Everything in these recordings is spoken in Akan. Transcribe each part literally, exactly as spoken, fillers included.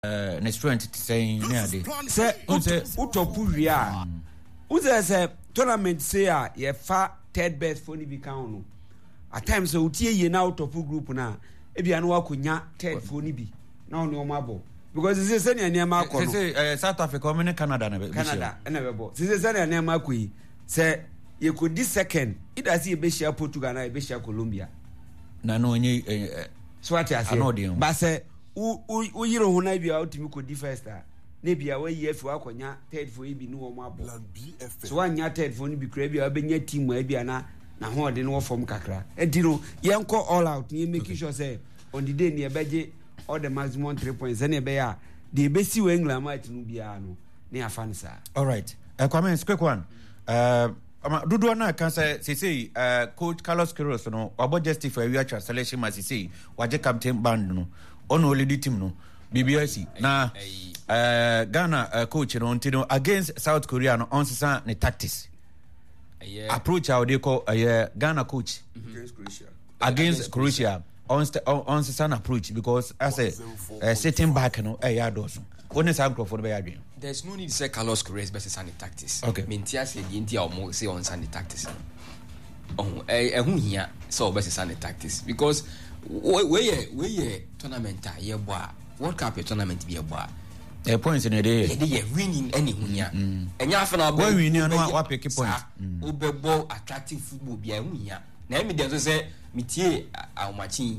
uh ne strength saying near day say utopu wi a uze say tournament say a ye fa third best for ni bi kan no at times so utie ye na utopu group na e bia no wakonya third for ni bi na oni o mabo because say say na near ma akọ no say South Africa o me Canada na be Canada na be bo say say na near ma akọ yi say ye could this second it as ye be share Portugal na ye be share Colombia na no onye so what you say but say u u yiro ho na bia utimi ko di first ah na bia we ye fi akonya third for ibi no o mabo so wanya third for ni bi kra bia obenya team a bia na na ho de no form kakra enti no yenko all out ni make sure say on the day ni ebeje all the maximum three points and e be ya the be si we England match no bia no na afan sa. All right, uh, comments quick one. uh Ama dudu na kan say say uh coach Carlos Queiroz no obo justify we actual selection ma say waje captain band no on only team no B B C na uh Ghana uh, coach no ntino against South Korea no on sesa ne tactics yeah. Approach how they call uh, Ghana coach mm-hmm. against Croatia against, against Croatia on on sesa approach because I say uh, sitting back no eh ya do so only some microphone be adwen. There's no need to say Carlos Queiroz versus Sunday tactics. Okay. Mentia say the India or say on Sunday tactics. Oh, eh eh here so versus Sunday tactics because we we we tournament a year boy. World Cup tournament be a boy. Eh points in a day. They winning any hunya. Enya afana boy we no wa pick points. Obebo attractive football be a hunya. Na me dey say metie Aumachin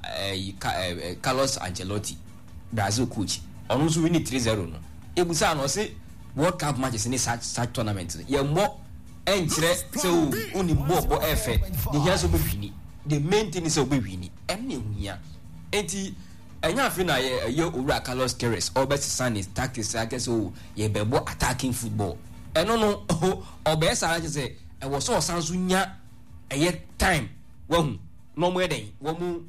eh Carlos Ancelotti Brazil coach. Onu so win three zero no. Ebusa no say World Cup matches in such such tournament. Ye mo enchire say o oni mo bo efe. The here so be wini. The main thing is so be wini. Enne hunya. Enti enya afi na ye ye owura Carlos Queiroz obesi Sunday tactics I guess o ye bebo attacking football. Eno no obesa I say e wo so sanso nya eye time wahu no more den wo mu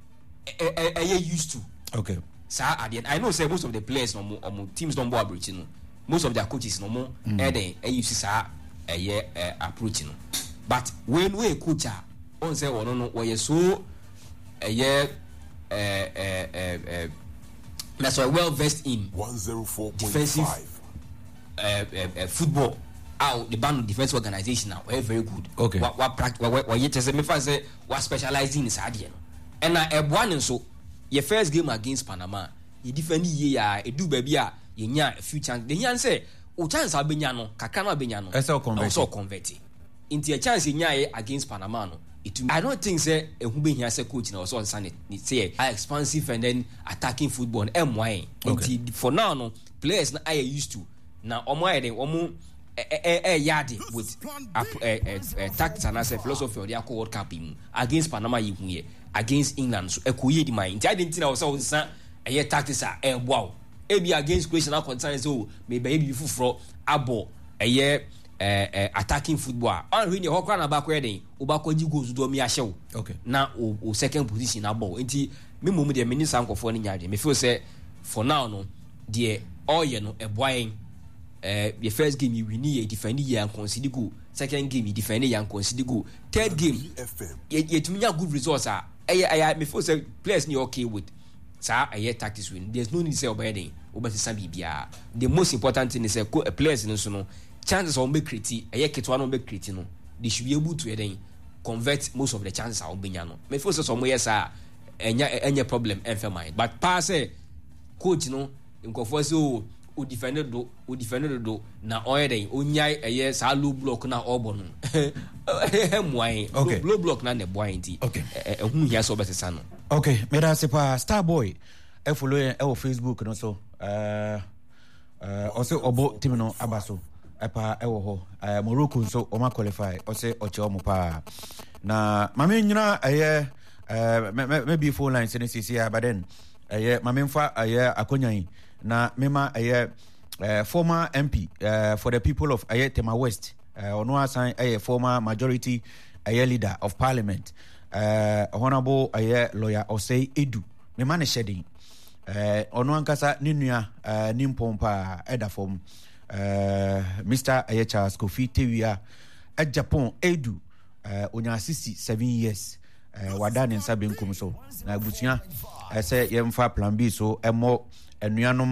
eye used to. Okay. Sir, at the end, I know say most of the players no more um, teams don't go approaching no. Most of their coaches no more mm. eh then eh you see sir eh yeah uh, approaching no. But when we coach on say oh no no we so eh yeah eh eh eh that's why well versed in one oh four point defensive five uh, uh, uh, football out the band defense organization now very very good. Okay. What what practice what what you just me say what specializing is hard and na e one so your first game against Panama, you defend ye ya, you do baby ya, you nya a few chance. The yan say, o chance abenyano, kakana abenyano. Eso convert. Also convert. Into a chance in nya against Panama no. It I don't think say a who be here say coach na also on it say expansive and then attacking football M Y. Okay. For now no players na I used to. Now omo e den omo eh eh yadi with a tactics and as a philosophy of the World Cup against Panama you here against England so ekoye di mind I didn't know so say eh tactics are eh wow e be against Croatia now concern so maybe be fufro abo eh eh attacking football on when you hokra na back wedding obakwaji goals do me ahyew okay na o second position na ball enti me mum de mini sankofo ni nyaade me feel say for now no de all you know e boy Uh, the first game you win you defend you and concede goal. Second game you defend you and concede goal. Third game you you to good results are I I me feel say players ni okay with sir I tactics win. There's no need to say obeying over the same bia. The most important thing is say players no so no chances on make create I ketwa no make create no they should be able to then convert most of the chances are obenya no. Me feel say some yes are enya enya problem enfe mind but pass say coach no nkofo so o defender do o defender do na oye den onyai eye sa low block na obo no emwai low block na ne boy nti ehun hia so betesa no. Okay, me da se pa Starboy e follow e o Facebook no so eh eh o se obo team no abaso e pa e wo ho Morocco so o ma qualify o se o che o mo pa na mame nyina eye eh maybe phone line se C C but then eye mame mfa eye akonyan na mema aye uh, former M P uh, for the people of aye Tema West uh, ono asan aye former majority aye leader of parliament uh, honorable aye lawyer Osei Edu mema ne shedding uh, ono ankasa ninua uh, nimpompa eda form uh, Mister aye Charles Kofi Tewia at Japan Edu uh, onya sixty-seven years uh, wada ne nsa benkum so na abutua uh, say yemfa plan B so emo anuanom